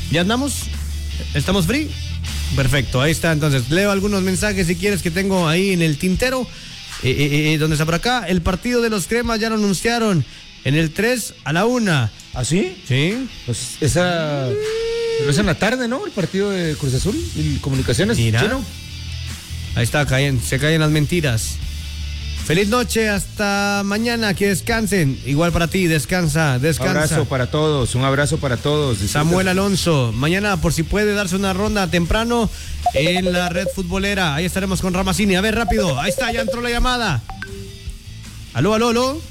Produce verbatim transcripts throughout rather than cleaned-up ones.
¿Ya andamos? ¿Estamos free? Perfecto, ahí está. Entonces, leo algunos mensajes si quieres que tengo ahí en el tintero. Eh, eh, eh, ¿Dónde está por acá? El partido de los cremas ya lo anunciaron en el tres a la una. ¿Ah, sí? Sí. Pues esa... Pero es en la tarde, ¿no? El partido de Cruz Azul y Comunicaciones. Mira. ¿Chino? Ahí está, caen, se caen las mentiras. Feliz noche, hasta mañana, que descansen. Igual para ti, descansa, descansa. Un abrazo para todos, un abrazo para todos. Samuel Alonso, mañana por si puede darse una ronda temprano en la red futbolera. Ahí estaremos con Ramazzini. A ver, rápido, ahí está, ya entró la llamada. Aló, aló, aló.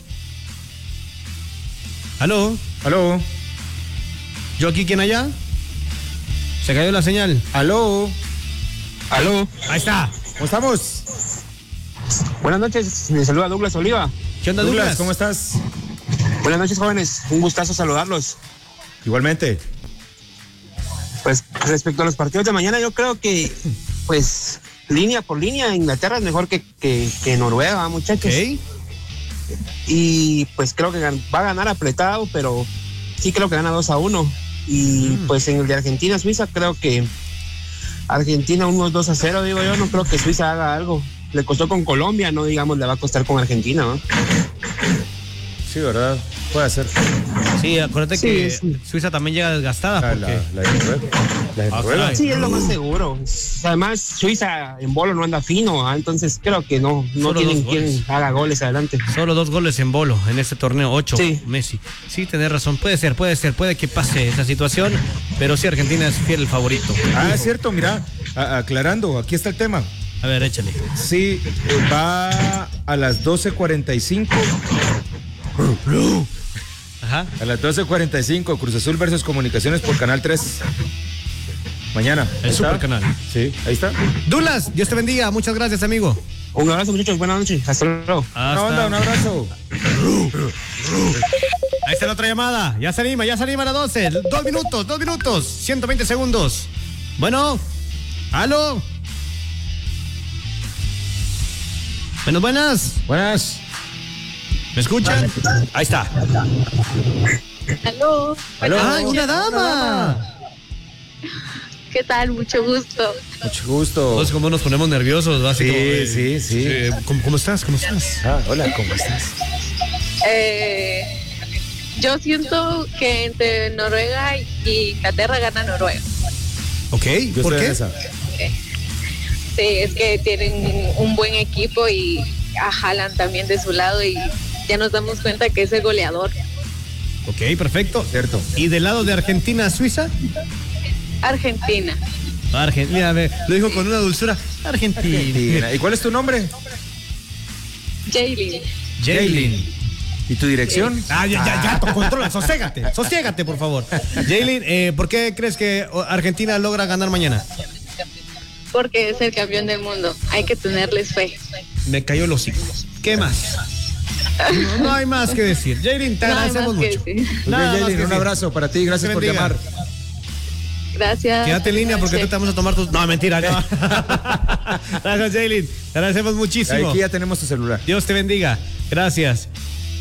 Aló. Aló. ¿Yo aquí, quién allá? Se cayó la señal. Aló. Aló. Ahí está. ¿Cómo estamos? Buenas noches, me saluda Douglas Oliva. ¿Qué onda, Douglas? Douglas? ¿Cómo estás? Buenas noches, jóvenes, un gustazo saludarlos. Igualmente. Pues respecto a los partidos de mañana, yo creo que, pues, línea por línea, Inglaterra es mejor que, que, que Noruega, muchachos. Okay. Y pues creo que va a ganar apretado, pero sí creo que gana dos a uno. Y mm. pues en el de Argentina-Suiza creo que Argentina unos dos a cero, digo yo, no creo que Suiza haga algo. Le costó con Colombia, no digamos le va a costar con Argentina, ¿no? Sí, ¿verdad? Puede ser. Sí, acuérdate sí, que sí. Suiza también llega desgastada. La, porque... la, la de Noruega. La de Noruega. Ah, sí, es lo más seguro. Además, Suiza en bolo no anda fino, ¿eh? Entonces creo que no, no tienen quien haga goles adelante. Solo dos goles en bolo en este torneo, ocho, sí. Messi. Sí, tenés razón, puede ser, puede ser, puede que pase esa situación, pero sí, Argentina es fiel el favorito. Ah, es cierto, mira, a, aclarando, aquí está el tema. A ver, échale. Sí, va a las doce cuarenta y cinco. Ajá. A las doce cuarenta y cinco, Cruz Azul versus Comunicaciones por Canal tres. Mañana. El super canal. Sí, ahí está. Douglas, Dios te bendiga, muchas gracias, amigo. Un abrazo, muchachos, buenas noches, hasta luego. Una onda, un abrazo. Ahí está la otra llamada, ya se anima, ya se anima a las doce. Dos minutos, dos minutos, ciento veinte segundos. Bueno, aló. Buenas, buenas. Buenas. ¿Me escuchan? Ahí está. Aló. Aló. ¡Ay, una dama! ¿Qué tal? Mucho gusto. Mucho gusto. Todos como nos ponemos nerviosos, así sí, como, eh, sí, sí, eh, ¿cómo, ¿Cómo estás? ¿Cómo estás? Ah, hola, ¿cómo estás? Eh, yo siento que entre Noruega y Inglaterra gana Noruega. Ok, yo ¿por qué? Esa. Sí, es que tienen un buen equipo y a Haaland también de su lado y ya nos damos cuenta que es el goleador. Ok, perfecto. Cierto. ¿Y del lado de Argentina, Suiza? Argentina. Argentina, lo dijo con una dulzura. Argentina. Argentina. ¿Y cuál es tu nombre? Jaylin. Jaylin. ¿Y tu dirección? Sí. Ah, ya, ya, ya, controla, sosiégate, sosiégate, por favor. Jaylin, eh, ¿por qué crees que Argentina logra ganar mañana? Porque es el campeón del mundo. Hay que tenerles fe. Me cayó el hocico. ¿Qué más? No, no hay más que decir. Jaylin, te no agradecemos mucho. Nada Jaylin, un abrazo para ti. Gracias por llamar. Gracias. Quédate en línea porque sí. Tú te vamos a tomar tus... No, mentira, no. Gracias, Jaylin. Te agradecemos muchísimo. Aquí ya tenemos tu celular. Dios te bendiga. Gracias.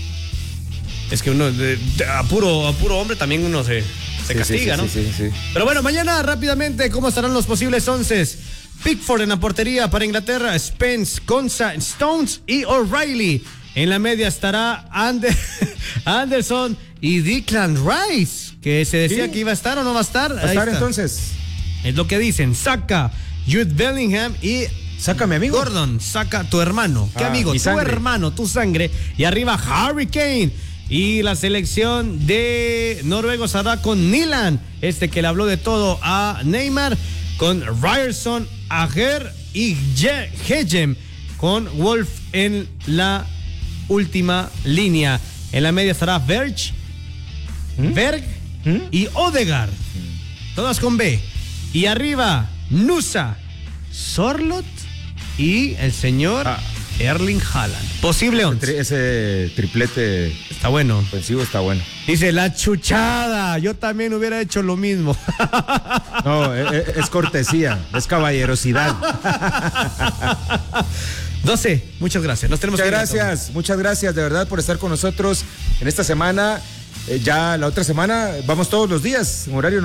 Es que uno, de, de, a, puro, a puro hombre también uno se, se sí, castiga, sí, ¿no? Sí, sí, sí. Pero bueno, mañana rápidamente, ¿cómo estarán los posibles onces? Pickford en la portería para Inglaterra, Spence, Konsa, Stones y O'Reilly. En la media estará Ander, Anderson y Declan Rice, que se decía sí. que iba a estar o no va a estar. ¿Va a estar entonces? Es lo que dicen. Saka, Jude Bellingham y... Saca mi amigo. Gordon, saca tu hermano. ¿Qué ah, amigo? Tu sangre. hermano, tu sangre. Y arriba Harry Kane. Y la selección de Noruega estará con Nilan, este que le habló de todo a Neymar, con Ryerson, Ager y Hegem, con Wolf en la última línea. En la media estará Verge, ¿Mm? Berg ¿Mm? y Odegaard, ¿Mm? todas con B. Y arriba Nusa, Sorlot y el señor ah. Erling Haaland. Posible once. Ese, ese triplete está bueno. Ofensivo está bueno. Dice la chuchada. Yo también hubiera hecho lo mismo. No, es, es cortesía, es caballerosidad. doce, muchas gracias. Nos tenemos muchas que gracias, muchas gracias de verdad por estar con nosotros en esta semana. Eh, ya la otra semana vamos todos los días en horario